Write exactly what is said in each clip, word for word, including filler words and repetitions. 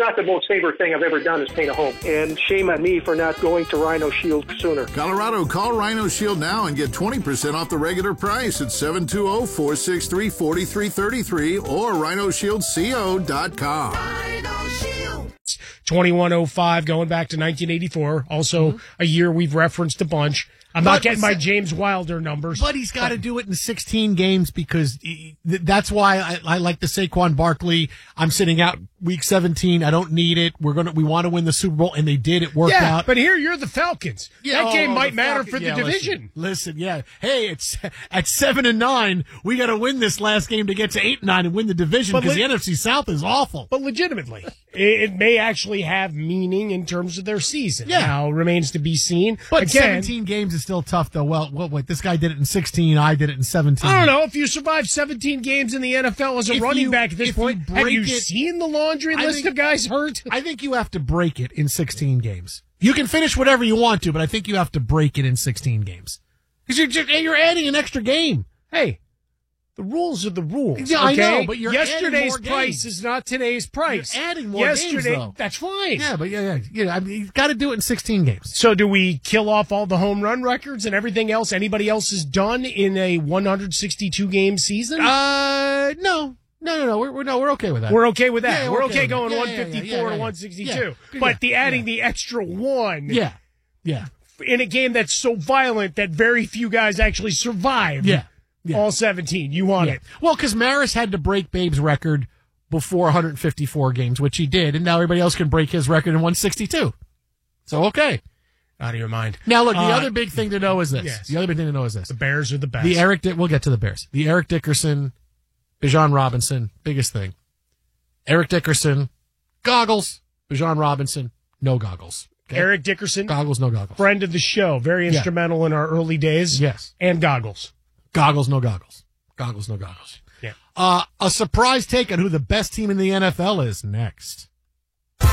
not the most favorite thing I've ever done is paint a home. And shame on me for not going to Rhino Shield sooner. Colorado, call Rhino Shield now and get twenty percent off the regular price at seven two zero, four six three, four three three three or rhino shield co dot com. Rhino Shield. twenty-one oh five going back to nineteen eighty-four. Also mm-hmm. a year we've referenced a bunch. I'm but, not getting my James Wilder numbers. But he's got to do it in sixteen games because he, that's why I, I like the Saquon Barkley. I'm sitting out week seventeen. I don't need it. We're gonna we want to win the Super Bowl, and they did. It worked yeah, out. But here you're the Falcons. Yeah, that oh, game oh, might matter Falcons. for the yeah, division. Listen, listen, yeah. Hey, it's at seven and nine. We got to win this last game to get to eight and nine and win the division because le- the N F C South is awful. But legitimately, it, it may actually have meaning in terms of their season. Yeah, now remains to be seen. But Again, seventeen games is still tough, though. Well. Well, wait, this guy did it in sixteen. I did it in seventeen. I don't know. If you survive seventeen games in the N F L as a if running you, back at this point, you have you it, seen the laundry I list think, of guys hurt? I think you have to break it in sixteen games. You can finish whatever you want to, but I think you have to break it in sixteen games. Because you're, just, you're adding an extra game. Hey, the rules are the rules. Yeah, okay? I know, but you're Yesterday's adding more price games. is not today's price. You're adding more Yesterday, games, though. That's fine. Yeah, but yeah, yeah, yeah. I mean, you've got to do it in sixteen games. So do we kill off all the home run records and everything else anybody else has done in a one hundred sixty-two game season? Uh, no. No, no, no. We're, we're no, we're okay with that. We're okay with that. Yeah, yeah, we're, we're okay, okay going yeah, one yeah, fifty-four yeah, yeah, yeah, to yeah. one sixty-two. Yeah, but yeah, the adding yeah. the extra one. Yeah, yeah. In a game that's so violent that very few guys actually survived. Yeah. Yeah. All seventeen. You want yeah. it. Well, because Maris had to break Babe's record before one hundred fifty-four games, which he did, and now everybody else can break his record in one sixty-two. So, okay. Out of your mind. Now, look, the uh, other big thing to know is this. Yes. The other big thing to know is this. The Bears are the best. The Eric, Di- we'll get to the Bears. The Eric Dickerson, Bijan Robinson, biggest thing. Eric Dickerson, goggles. Bijan Robinson, no goggles. Okay? Eric Dickerson. Goggles, no goggles. Friend of the show. Very Yeah. instrumental in our early days. Yes. And goggles. Goggles, no goggles. Goggles, no goggles. Yeah. Uh, a surprise take on who the best team in the N F L is next. We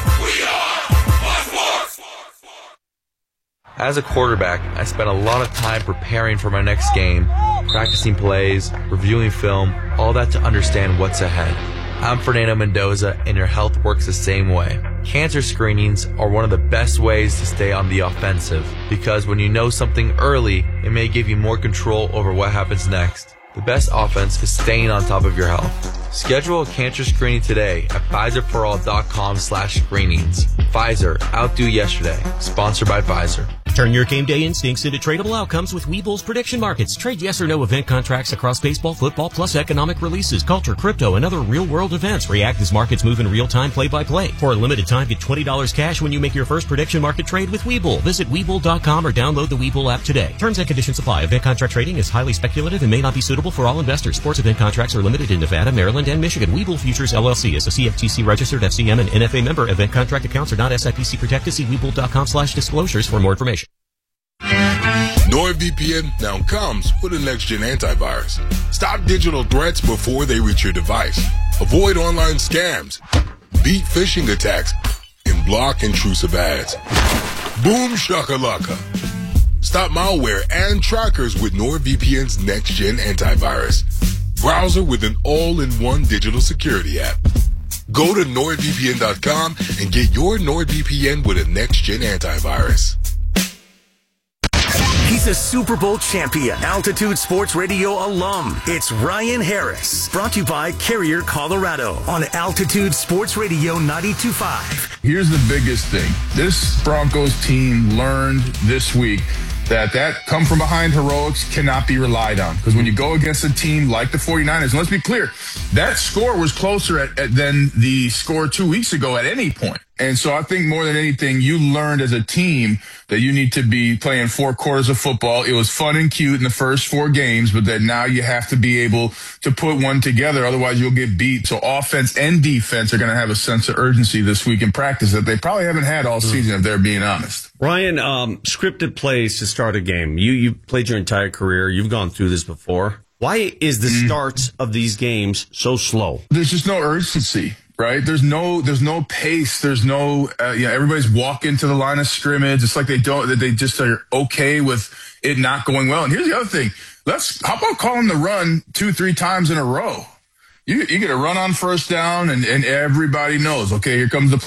are Sports. As a quarterback, I spent a lot of time preparing for my next game, practicing plays, reviewing film, all that to understand what's ahead. I'm Fernando Mendoza, and your health works the same way. Cancer screenings are one of the best ways to stay on the offensive, because when you know something early, it may give you more control over what happens next. The best offense is staying on top of your health. Schedule a cancer screening today at Pfizerforall.com slash screenings. Pfizer, outdo yesterday. Sponsored by Pfizer. Turn your game day instincts into tradable outcomes with Webull's prediction markets. Trade yes or no event contracts across baseball, football, plus economic releases, culture, crypto, and other real-world events. React as markets move in real time, play-by-play. For a limited time, get twenty dollars cash when you make your first prediction market trade with Webull. Visit Webull dot com or download the Webull app today. Terms and conditions apply. Event contract trading is highly speculative and may not be suitable for all investors. Sports event contracts are limited in Nevada, Maryland, and Michigan. Webull Futures, L L C is a C F T C registered F C M and N F A member. Event contract accounts are not S I P C protected. See Webull dot com slash disclosures for more information. NordVPN now comes with a next-gen antivirus. Stop digital threats before they reach your device. Avoid online scams. Beat phishing attacks. And block intrusive ads. Boom shakalaka. Stop malware and trackers with NordVPN's next-gen antivirus. Browser with an all-in-one digital security app. Go to Nord V P N dot com and get your NordVPN with a next-gen antivirus. He's a Super Bowl champion, Altitude Sports Radio alum. It's Ryan Harris, brought to you by Carrier Colorado on Altitude Sports Radio ninety-two point five. Here's the biggest thing. This Broncos team learned this week that that come from behind heroics cannot be relied on. Because when you go against a team like the 49ers, and let's be clear, that score was closer at, at, than the score two weeks ago at any point. And so I think more than anything, you learned as a team that you need to be playing four quarters of football. It was fun and cute in the first four games, but that now you have to be able to put one together. Otherwise, you'll get beat. So offense and defense are going to have a sense of urgency this week in practice that they probably haven't had all season, if they're being honest. Ryan, um, scripted plays to start a game. You, you played your entire career. You've gone through this before. Why is the mm. start of these games so slow? There's just no urgency. Right? There's no, there's no pace. There's no, uh, you know, everybody's walking to the line of scrimmage. It's like they don't, that they just are okay with it not going well. And here's the other thing. Let's, how about calling the run two, three times in a row? You, you get a run on first down and, and everybody knows, okay, here comes the